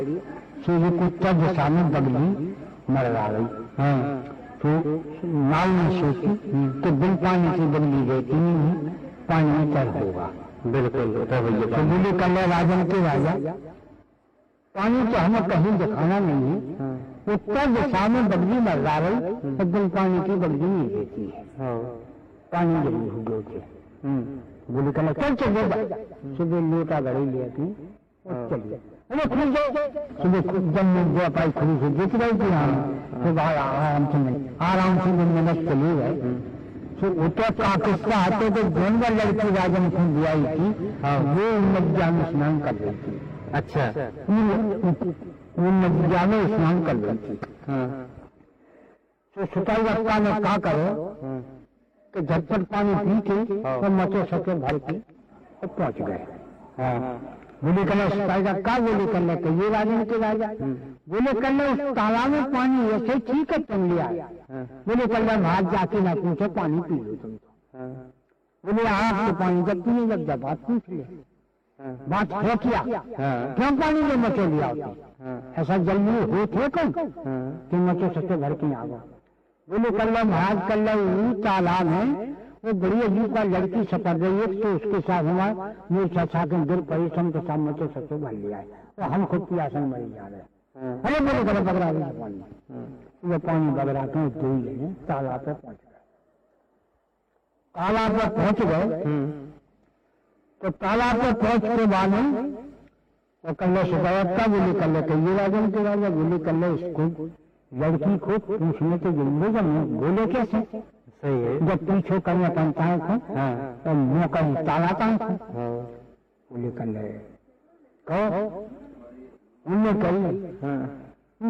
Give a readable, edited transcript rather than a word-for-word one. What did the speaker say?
तो ये उत्तर दिशा में बगली मरवा गई। तो नाव ने सोची कि बिन पानी से बगली रहती नहीं, पानी में चढ़ होगा। बिल्कुल तो बोले कल राजन के राजा, पानी तो हमें कहीं दिखाना नहीं है, उत्तर दिशा में बगली मरवा गई, तो बिन पानी की बगली नहीं रहती है, पानी जरूर हो गए। बोले कल चल चलो, सुबह लोटा गड़ी लिया थी चलिए सुबह जब व्यापारी खुली से देख रही थी। तो आराम से मिनट चले गए। तो उत्तर पाकिस्तान आते तो जानवर लड़की राजन को बुआई थी, वो नदिया में स्नान कर रही थी। अच्छा, वो नदिया में स्नान कर रही थी। तो सुताई रस्ता में क्या करो कि झटपट पानी पी के और मचे सके भर के पहुंच गए। बोले कल का बोले कल ये राजन के राजा, बोले कल उस तालाब में पानी ऐसे ठीक है तुम लिया। बोले कल हाथ जाके ना पूछो, पानी पी लो तुम। बोले आप तो पानी जब पिए जब बात पूछ ले, बात है क्या, क्यों पानी में मचे लिया होती, ऐसा जल्दी हो थे कौन कि मचे सके भर के आ गया। बोले कल महाराज कल तालाब है, वो बड़ी अजीब का लड़की सपर रही है, तो उसके साथ हमारा मेरे चाचा के दिल परिश्रम के सामने तो सबसे भर लिया है, तो हम खुद की आसन मरी जा रहे हैं। अरे बोले कल बगरा रही पानी, वो पानी बगरा के दो ही तालाब पे पहुंच गए। तालाब पे पहुंच गए तो तालाब पे पहुंच के बाद वो कल शिकायत का बोले कल कहिए राजन के राजा, बोले कल इसको लड़की को पूछने के जिम्मे जब बोले कैसे सही है, जब पीछे करने पड़ता है तो मुँह कहीं ताला था। बोले कल कहो उनने कही